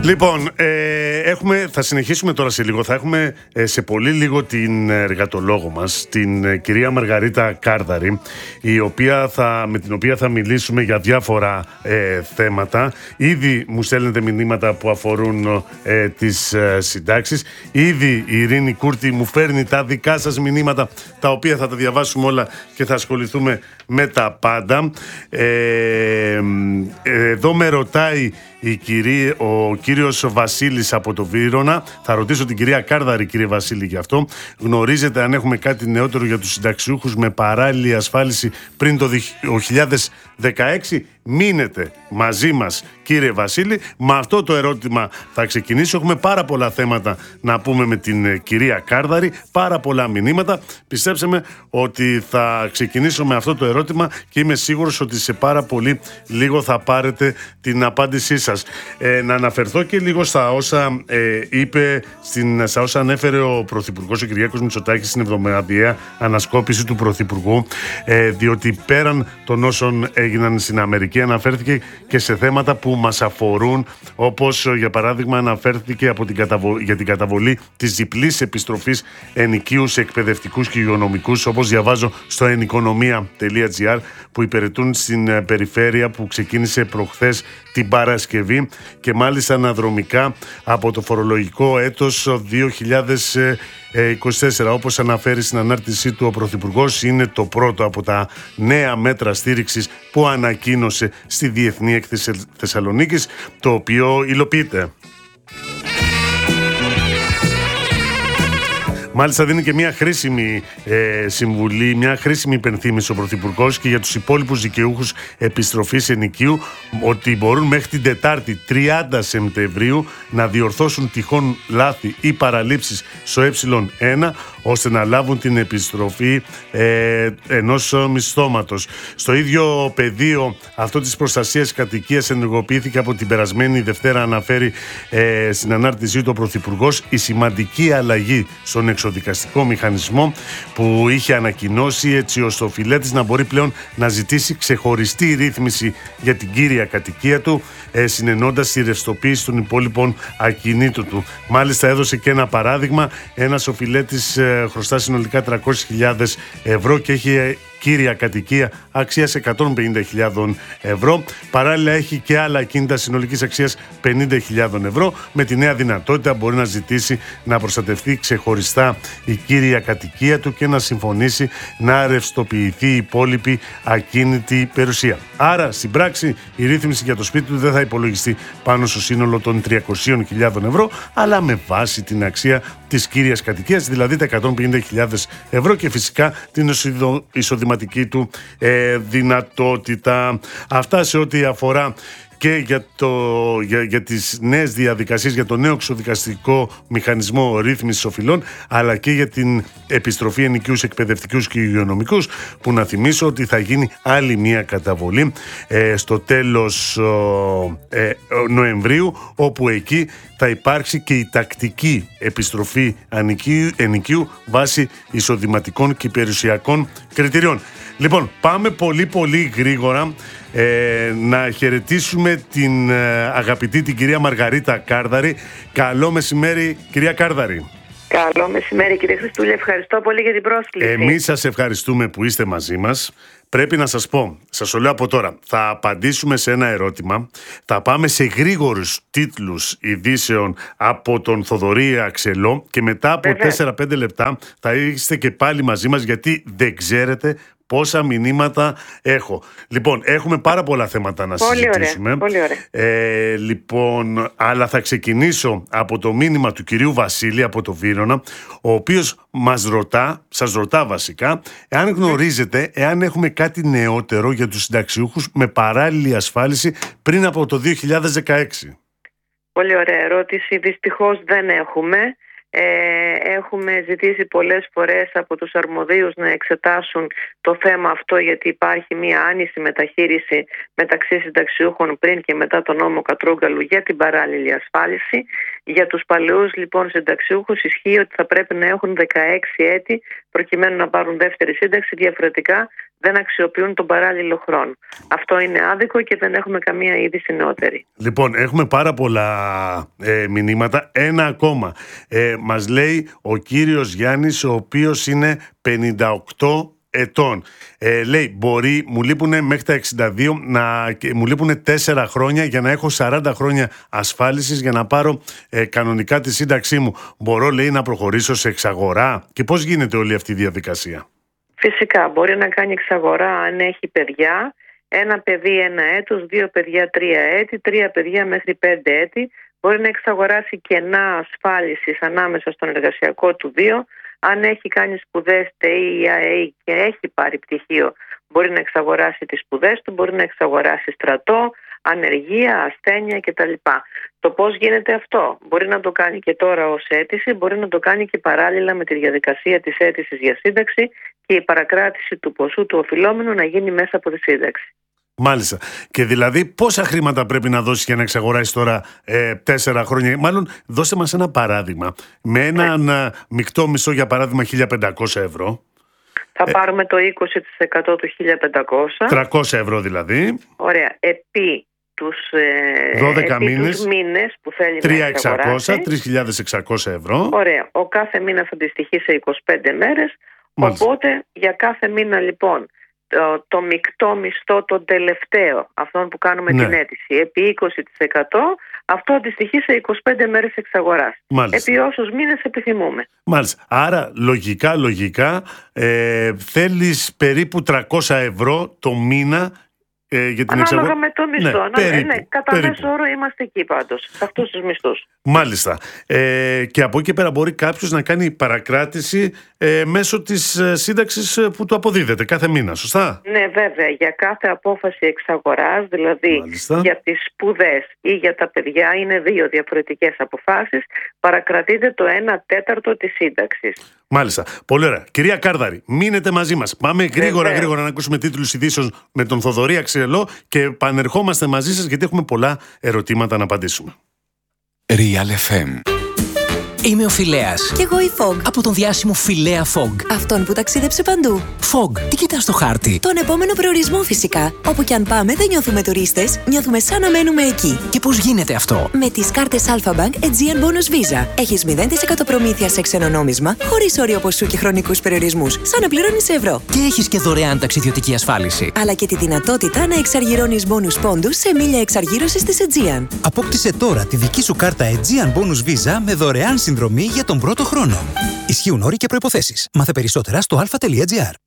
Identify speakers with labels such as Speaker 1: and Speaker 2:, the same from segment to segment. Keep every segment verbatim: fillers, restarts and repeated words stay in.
Speaker 1: Λοιπόν, ε, έχουμε, θα συνεχίσουμε τώρα σε λίγο. Θα έχουμε ε, σε πολύ λίγο την εργατολόγο μας, την ε, κυρία Μαργαρίτα Κάρδαρη, η οποία θα, με την οποία θα μιλήσουμε για διάφορα ε, θέματα. Ήδη μου στέλνετε μηνύματα που αφορούν ε, τις ε, συντάξεις. Ήδη η Ειρήνη Κούρτη μου φέρνει τα δικά σας μηνύματα, τα οποία θα τα διαβάσουμε όλα και θα ασχοληθούμε με τα πάντα. Ε, ε, εδώ με ρωτάει η κυρία, ο κύριος Βασίλης από το Βύρωνα. Θα ρωτήσω την κυρία Κάρδαρη, κύριε Βασίλη, γι' αυτό. Γνωρίζετε αν έχουμε κάτι νεότερο για τους συνταξιούχους με παράλληλη ασφάλιση πριν το δύο χιλιάδες δεκαέξι? Μείνετε μαζί μας, κύριε Βασίλη. Με αυτό το ερώτημα θα ξεκινήσω. Έχουμε πάρα πολλά θέματα να πούμε με την κυρία Κάρδαρη, πάρα πολλά μηνύματα. Πιστέψτε με ότι θα ξεκινήσω με αυτό το ερώτημα και είμαι σίγουρος ότι σε πάρα πολύ λίγο θα πάρετε την απάντησή σας. Ε, να αναφερθώ και λίγο στα όσα ε, είπε, στην, στα όσα ανέφερε ο Πρωθυπουργός, ο Κυριάκος Μητσοτάκης, στην εβδομαδιαία ανασκόπηση του Πρωθυπουργού, ε, διότι πέραν των όσων έγιναν στην Αμερική, αναφέρθηκε και σε θέματα που μας αφορούν, όπως για παράδειγμα αναφέρθηκε από την καταβο... για την καταβολή της διπλής επιστροφής ενοικίου σε εκπαιδευτικούς και υγειονομικούς, όπως διαβάζω στο ενοικονομία τελεία τζι άρ, που υπηρετούν στην περιφέρεια, που ξεκίνησε προχθές την Παρασκευή και μάλιστα αναδρομικά από το φορολογικό έτος δύο χιλιάδες είκοσι τέσσερα. Όπως αναφέρει στην ανάρτησή του ο Πρωθυπουργός, είναι το πρώτο από τα νέα μέτρα στήριξης που ανακοίνωσε στη Διεθνή Έκθεση Θεσσαλονίκης, το οποίο υλοποιείται. Μάλιστα δίνει και μια χρήσιμη ε, συμβουλή, μια χρήσιμη υπενθύμηση ο Πρωθυπουργός και για τους υπόλοιπους δικαιούχους επιστροφής ενοικίου, ότι μπορούν μέχρι την Τετάρτη τριάντα Σεπτεμβρίου να διορθώσουν τυχόν λάθη ή παραλήψεις στο ε ένα, ώστε να λάβουν την επιστροφή ε, ενός μισθώματος. Στο ίδιο πεδίο αυτό της προστασίας κατοικίας ενεργοποιήθηκε από την περασμένη Δευτέρα, αναφέρει ε, στην ανάρτησή του ο Πρωθυπουργός, η σημαντική αλλαγή στον εξοδικαστικό μηχανισμό που είχε ανακοινώσει, έτσι ώστε ο οφειλέτης να μπορεί πλέον να ζητήσει ξεχωριστή ρύθμιση για την κύρια κατοικία του, ε, συνενώντας τη ρευστοποίηση των υπόλοιπων ακινήτων του. Μάλιστα έδωσε και ένα παράδειγμα. Ένας οφειλέτης ε, χρωστά συνολικά τριακόσιες χιλιάδες ευρώ και έχει κύρια κατοικία αξίας εκατόν πενήντα χιλιάδες ευρώ. Παράλληλα έχει και άλλα ακίνητα συνολικής αξίας πενήντα χιλιάδες ευρώ. Με τη νέα δυνατότητα μπορεί να ζητήσει να προστατευτεί ξεχωριστά η κύρια κατοικία του και να συμφωνήσει να ρευστοποιηθεί η υπόλοιπη ακίνητη περιουσία. Άρα στην πράξη η ρύθμιση για το σπίτι του δεν θα υπολογιστεί πάνω στο σύνολο των τριακόσιες χιλιάδες ευρώ, αλλά με βάση την αξία της κύριας κατοικίας, δηλαδή τα εκατόν πενήντα χιλιάδες ευρώ, και φυσικά την εισοδηματική του ε, δυνατότητα. Αυτά σε ό,τι αφορά και για, το, για, για τις νέες διαδικασίες, για το νέο εξοδικαστικό μηχανισμό ρύθμισης οφειλών, αλλά και για την επιστροφή ενοικίου σε εκπαιδευτικούς και υγειονομικούς, που να θυμίσω ότι θα γίνει άλλη μία καταβολή ε, στο τέλος ε, Νοεμβρίου, όπου εκεί θα υπάρξει και η τακτική επιστροφή ενοικίου, ενοικίου βάσει εισοδηματικών και περιουσιακών κριτηριών. Λοιπόν, πάμε πολύ πολύ γρήγορα ε, να χαιρετήσουμε την ε, αγαπητή την κυρία Μαργαρίτα Κάρδαρη. Καλό μεσημέρι, κυρία Κάρδαρη.
Speaker 2: Καλό μεσημέρι, κύριε Χριστούλη. Ευχαριστώ πολύ για την πρόσκληση.
Speaker 1: Εμείς σας ευχαριστούμε που είστε μαζί μας. Πρέπει να σας πω, σας το λέω από τώρα, θα απαντήσουμε σε ένα ερώτημα, θα πάμε σε γρήγορους τίτλους ειδήσεων από τον Θοδωρή Αξελό και μετά από τέσσερα πέντε λεπτά θα είστε και πάλι μαζί μας, γιατί δεν ξέρετε πόσα μηνύματα έχω. Λοιπόν, έχουμε πάρα πολλά θέματα να πολύ συζητήσουμε.
Speaker 2: Ωραία, πολύ ωραία.
Speaker 1: Ε, λοιπόν, αλλά θα ξεκινήσω από το μήνυμα του κυρίου Βασίλη από το Βύρωνα, ο οποίος μας ρωτά, σας ρωτά βασικά, εάν γνωρίζετε, εάν έχουμε κάτι νεότερο για τους συνταξιούχους με παράλληλη ασφάλιση πριν από το δύο χιλιάδες δεκαέξι.
Speaker 2: Πολύ ωραία ερώτηση. Δυστυχώς δεν έχουμε. Ε, έχουμε ζητήσει πολλές φορές από τους αρμοδίους να εξετάσουν το θέμα αυτό, γιατί υπάρχει μια άνηση μεταχείριση μεταξύ συνταξιούχων πριν και μετά τον νόμο Κατρούγκαλου για την παράλληλη ασφάλιση. Για τους παλαιούς λοιπόν συνταξιούχους ισχύει ότι θα πρέπει να έχουν δεκαέξι έτη προκειμένου να πάρουν δεύτερη σύνταξη, διαφορετικά δεν αξιοποιούν τον παράλληλο χρόνο. Αυτό είναι άδικο και δεν έχουμε καμία είδηση νεότερη.
Speaker 1: Λοιπόν, έχουμε πάρα πολλά ε, μηνύματα. Ένα ακόμα. Ε, μας λέει ο κύριος Γιάννης, ο οποίος είναι πενήντα οκτώ ετών. Ε, λέει, μπορεί, μου λείπουν μέχρι τα εξήντα δύο, να, μου λείπουν τέσσερα χρόνια για να έχω σαράντα χρόνια ασφάλισης για να πάρω ε, κανονικά τη σύνταξή μου. Μπορώ, λέει, να προχωρήσω σε εξαγορά? Και πώς γίνεται όλη αυτή η διαδικασία?
Speaker 2: Φυσικά, μπορεί να κάνει εξαγορά αν έχει παιδιά. Ένα παιδί ένα έτος, δύο παιδιά τρία έτη, τρία παιδιά μέχρι πέντε έτη. Μπορεί να εξαγοράσει κενά ασφάλισης ανάμεσα στον εργασιακό του βίο. Αν έχει κάνει σπουδές ΤΕΙ ή ΑΕΗ και έχει πάρει πτυχίο, μπορεί να εξαγοράσει τις σπουδές του, μπορεί να εξαγοράσει στρατό, ανεργία, ασθένεια κτλ. Το πώς γίνεται αυτό? Μπορεί να το κάνει και τώρα ως αίτηση, μπορεί να το κάνει και παράλληλα με τη διαδικασία της αίτησης για σύνταξη και η παρακράτηση του ποσού του οφειλόμενου να γίνει μέσα από τη σύνταξη.
Speaker 1: Μάλιστα. Και δηλαδή πόσα χρήματα πρέπει να δώσεις για να εξαγοράσεις τώρα ε, τέσσερα χρόνια? Μάλλον δώστε μας ένα παράδειγμα. Με έναν ε. μεικτό μισθό, για παράδειγμα χίλια πεντακόσια ευρώ.
Speaker 2: Θα ε, πάρουμε το είκοσι τοις εκατό του χίλια πεντακόσια.
Speaker 1: τριακόσια ευρώ δηλαδή.
Speaker 2: Ωραία. Επί τους, ε,
Speaker 1: δώδεκα
Speaker 2: επί
Speaker 1: μήνες,
Speaker 2: τους μήνες που θέλει
Speaker 1: τρεις χιλιάδες εξακόσια,
Speaker 2: να εξαγοράσει.
Speaker 1: τρεις χιλιάδες εξακόσια ευρώ.
Speaker 2: Ωραία. Ο κάθε μήνας αντιστοιχεί σε είκοσι πέντε μέρες. Μάλιστα. Οπότε για κάθε μήνα λοιπόν το, το μεικτό μισθό, το τελευταίο, αυτόν που κάνουμε ναι. την αίτηση, επί είκοσι τοις εκατό, αυτό αντιστοιχεί σε είκοσι πέντε μέρες εξαγοράς. Μάλιστα. Επί όσους μήνες επιθυμούμε.
Speaker 1: Μάλιστα. Άρα λογικά, λογικά ε, θέλεις περίπου τριακόσια ευρώ το μήνα ε, για την εξαγορά.
Speaker 2: Ανάλογα με το μισθό.
Speaker 1: Ναι, περίπου,
Speaker 2: ναι, κατά μέσο όρο είμαστε εκεί πάντως, σε αυτούς τους μισθούς.
Speaker 1: Μάλιστα. Ε, και από εκεί πέρα μπορεί κάποιος να κάνει παρακράτηση ε, μέσω της ε, σύνταξης που του αποδίδεται κάθε μήνα, σωστά?
Speaker 2: Ναι, βέβαια. Για κάθε απόφαση εξαγοράς, δηλαδή Μάλιστα. για τις σπουδές ή για τα παιδιά, είναι δύο διαφορετικές αποφάσεις, παρακρατείται το ένα τέταρτο της σύνταξης.
Speaker 1: Μάλιστα. Πολύ ωραία. Κυρία Κάρδαρη, μείνετε μαζί μας. Πάμε γρήγορα Βέβαια. γρήγορα να ακούσουμε τίτλους ειδήσεων με τον Θοδωρή Αξιελό και επανερχόμαστε μαζί σας γιατί έχουμε πολλά ερωτήματα να απαντήσουμε.
Speaker 3: Real εφ εμ. Είμαι ο Φιλέας.
Speaker 4: Κι εγώ η Fog.
Speaker 3: Από τον διάσημο Φιλέα Fog.
Speaker 4: Αυτόν που ταξίδεψε παντού.
Speaker 3: Fog, τι κοιτάς στο χάρτη?
Speaker 4: Τον επόμενο προορισμό φυσικά. Όπου κι αν πάμε δεν νιώθουμε τουρίστες, νιώθουμε σαν να μένουμε εκεί.
Speaker 3: Και πώς γίνεται αυτό?
Speaker 4: Με τις κάρτες Alpha-Bank Aegean Bonus Visa. Έχεις μηδέν τοις εκατό προμήθεια σε ξένο νόμισμα, χωρίς όριο ποσού και χρονικούς περιορισμούς, σαν να πληρώνεις ευρώ.
Speaker 3: Και έχεις και δωρεάν ταξιδιωτική ασφάλιση.
Speaker 4: Αλλά και τη δυνατότητα να εξαργυρώνεις bonus πόντους σε μίλια εξαργύρωσης της Aegean.
Speaker 5: Απόκτησε τώρα τη δική σου κάρτα Aegean Bonus Visa με δωρεάν συνδρομή για τον πρώτο χρόνο. Ισχύουν όροι και προϋποθέσεις. Μάθε περισσότερα στο αλφα τελεία τζι άρ.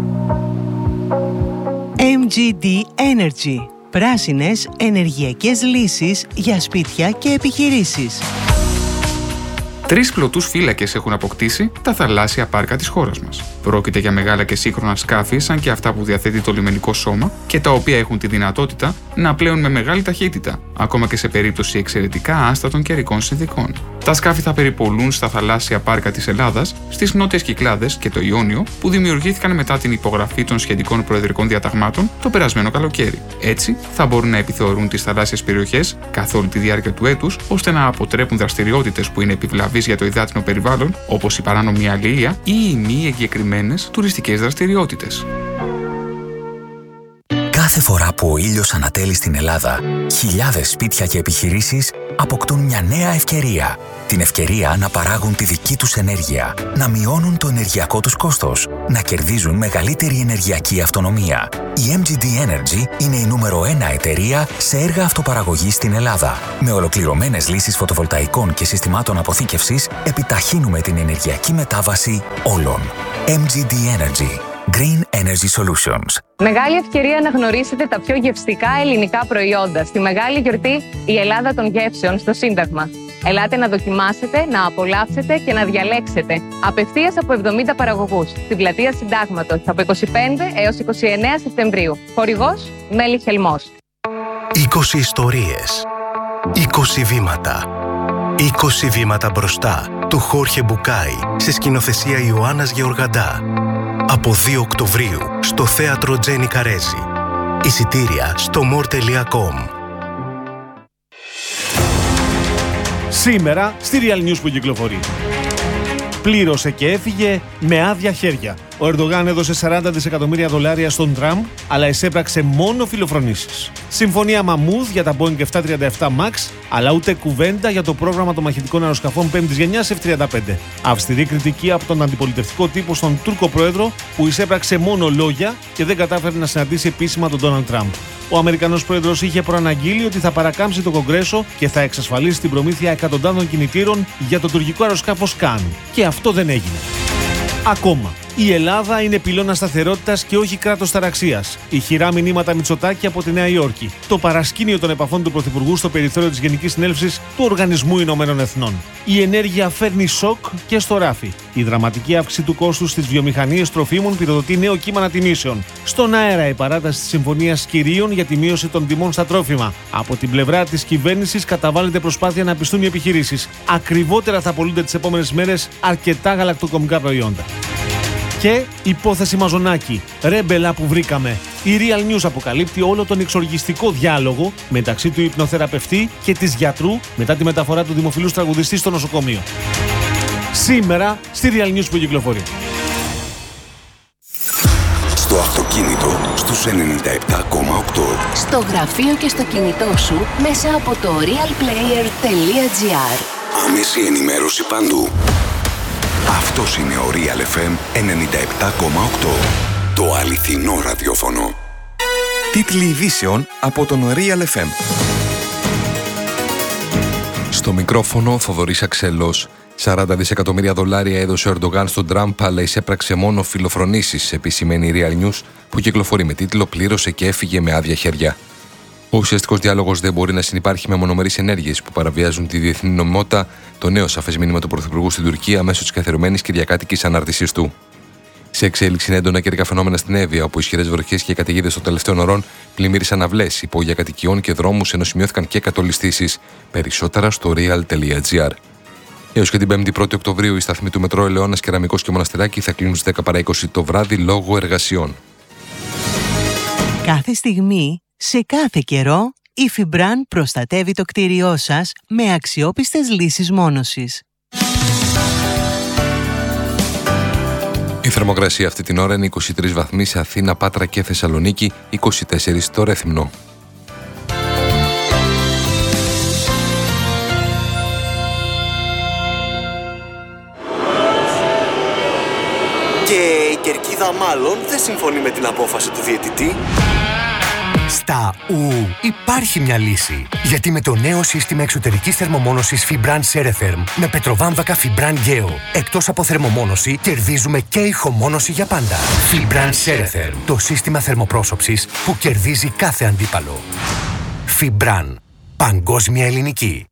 Speaker 6: εμ τζι ντι Energy. Πράσινες ενεργειακές λύσεις για σπίτια και επιχειρήσεις.
Speaker 7: Τρεις πλωτούς φύλακες έχουν αποκτήσει τα θαλάσσια πάρκα της χώρας μας. Πρόκειται για μεγάλα και σύγχρονα σκάφη, σαν και αυτά που διαθέτει το λιμενικό σώμα και τα οποία έχουν τη δυνατότητα να πλέουν με μεγάλη ταχύτητα, ακόμα και σε περίπτωση εξαιρετικά άστατων καιρικών συνθηκών. Τα σκάφη θα περιπολούν στα θαλάσσια πάρκα της Ελλάδας, στις νότιες Κυκλάδες και το Ιόνιο, που δημιουργήθηκαν μετά την υπογραφή των σχετικών προεδρικών διαταγμάτων το περασμένο καλοκαίρι. Έτσι, θα μπορούν να επιθεωρούν τις θαλάσσιες περιοχές καθ' όλη τη διάρκεια του έτους, ώστε να αποτρέπουν δραστηριότητες που είναι επιβλαβείς για το υδάτινο περιβάλλον, όπως η παράνομη αλληλεία ή οι μη εγκεκριμένες τουριστικές δραστηριότητες.
Speaker 3: Κάθε φορά που ο ήλιος ανατέλει στην Ελλάδα, χιλιάδες σπίτια και επιχειρήσεις αποκτούν μια νέα ευκαιρία. Την ευκαιρία να παράγουν τη δική τους ενέργεια, να μειώνουν το ενεργειακό τους κόστος, να κερδίζουν μεγαλύτερη ενεργειακή αυτονομία. Η εμ τζι ντι Energy είναι η νούμερο ένα εταιρεία σε έργα αυτοπαραγωγής στην Ελλάδα. Με ολοκληρωμένες λύσεις φωτοβολταϊκών και συστημάτων αποθήκευσης, επιταχύνουμε την ενεργειακή μετάβαση όλων. εμ τζι ντι Energy. Green Energy Solutions.
Speaker 8: Μεγάλη ευκαιρία να γνωρίσετε τα πιο γευστικά ελληνικά προϊόντα στη μεγάλη γιορτή «Η Ελλάδα των Γεύσεων» στο Σύνταγμα. Ελάτε να δοκιμάσετε, να απολαύσετε και να διαλέξετε απευθείας από εβδομήντα παραγωγούς στην πλατεία Συντάγματος από είκοσι πέντε έως είκοσι εννέα Σεπτεμβρίου. Χορηγός Μέλη Χελμός.
Speaker 9: είκοσι ιστορίες. είκοσι βήματα. είκοσι βήματα μπροστά του Χόρχε Μπουκάη σε σκηνοθεσία Ιωάννας Γεωργαντά. Από δύο Οκτωβρίου στο θέατρο Τζένι Καρέζη. Εισιτήρια στο μορ τελεία κομ.
Speaker 10: Σήμερα στη Real News που κυκλοφορεί. Πλήρωσε και έφυγε με άδεια χέρια. Ο Ερντογάν έδωσε σαράντα δισεκατομμύρια δολάρια στον Τραμπ, αλλά εισέπραξε μόνο φιλοφρονήσεις. Συμφωνία μαμούθ για τα Boeing επτακόσια τριάντα επτά Max, αλλά ούτε κουβέντα για το πρόγραμμα των μαχητικών αεροσκαφών πέμπτης γενιάς εφ τριάντα πέντε. Αυστηρή κριτική από τον αντιπολιτευτικό τύπο στον Τούρκο πρόεδρο, που εισέπραξε μόνο λόγια και δεν κατάφερε να συναντήσει επίσημα τον Ντόναλντ Τραμπ. Ο Αμερικανός πρόεδρος είχε προαναγγείλει ότι θα παρακάμψει το Κογκρέσο και θα εξασφαλίσει την προμήθεια εκατοντάδων κινητήρων για το τουρκικό αεροσκάφος Καν. Και αυτό δεν έγινε. Ακόμα. Η Ελλάδα είναι πυλώνα σταθερότητας και όχι κράτος ταραξίας. Ηχηρά μηνύματα Μητσοτάκη από τη Νέα Υόρκη. Το παρασκήνιο των επαφών του Πρωθυπουργού στο περιθώριο της Γενικής Συνέλευσης του Οργανισμού Ηνωμένων Εθνών. Η ενέργεια φέρνει σοκ και στο ράφι. Η δραματική αύξηση του κόστους στις βιομηχανίες τροφίμων πυροδοτεί νέο κύμα ανατιμήσεων. Στον αέρα η παράταση της συμφωνίας κυρίων για τη μείωση των τιμών στα τρόφιμα. Από την πλευρά της κυβέρνησης καταβάλλεται προσπάθεια να πιστούν οι επιχειρήσεις. Ακριβότερα θα πωλούνται τις επόμενες μέρες αρκετά γαλακτοκομικά προϊόντα. Και υπόθεση Μαζονάκη, ρέμπελα που βρήκαμε. Η Real News αποκαλύπτει όλο τον εξοργιστικό διάλογο μεταξύ του υπνοθεραπευτή και της γιατρού μετά τη μεταφορά του δημοφιλούς τραγουδιστή στο νοσοκομείο. Σήμερα στη Real News που κυκλοφορεί.
Speaker 11: Στο αυτοκίνητο στους ενενήντα επτά κόμμα οκτώ.
Speaker 12: Στο γραφείο και στο κινητό σου μέσα από το realplayer.gr.
Speaker 11: Άμεση ενημέρωση παντού. Αυτός είναι ο Real εφ εμ ενενήντα επτά κόμμα οκτώ. Το αληθινό ραδιόφωνο.
Speaker 13: Τίτλοι ειδήσεων από τον Real εφ εμ. Στο μικρόφωνο Θοδωρής Αξέλος. σαράντα δισεκατομμύρια δολάρια έδωσε ο Ερντογάν στον Τραμπ, αλλά εισέπραξε μόνο φιλοφρονήσεις, επισημαίνει η Real News, που κυκλοφορεί με τίτλο «Πλήρωσε και έφυγε με άδεια χέρια». Ο ουσιαστικός διάλογος δεν μπορεί να συνυπάρχει με μονομερείς ενέργειες που παραβιάζουν τη διεθνή νομιμότητα, το νέο σαφές μήνυμα του Πρωθυπουργού στην Τουρκία μέσω της καθιερωμένης κυριακάτικης ανάρτησής του. Σε εξέλιξη είναι έντονα καιρικά φαινόμενα στην Εύβοια, όπου ισχυρές βροχές και καταιγίδες των τελευταίων ωρών πλημμύρισαν αυλές, υπόγεια κατοικιών και δρόμους, ενώ σημειώθηκαν και κατολιστήσεις. Περισσότερα στο real.gr. Έως και την πέμπτη πρώτη Οκτωβρίου, οι σταθμοί του Μετρό Ελαιώνας, Κεραμικός και Μοναστεράκη θα κλείνουν στις δέκα παρά είκοσι το βράδυ λόγω εργασιών.
Speaker 6: Κάθε στιγμή, σε κάθε καιρό, η Φιμπραν προστατεύει το κτίριό σας με αξιόπιστες λύσεις μόνωσης.
Speaker 13: Η θερμοκρασία αυτή την ώρα είναι είκοσι τρεις βαθμοί σε Αθήνα, Πάτρα και Θεσσαλονίκη, είκοσι τέσσερα στο Ρέθυμνο.
Speaker 14: Και η κερκίδα μάλλον δεν συμφωνεί με την απόφαση του διαιτητή. Στα ου υπάρχει μια λύση. Γιατί με το νέο σύστημα εξωτερικής θερμομόνωσης Fibran Ceretherm με πετροβάμβακα Fibran Geo, εκτός από θερμομόνωση, κερδίζουμε και ηχομόνωση για πάντα. Fibran Ceretherm, το σύστημα θερμοπρόσωψης που κερδίζει κάθε αντίπαλο. Fibran, παγκόσμια ελληνική.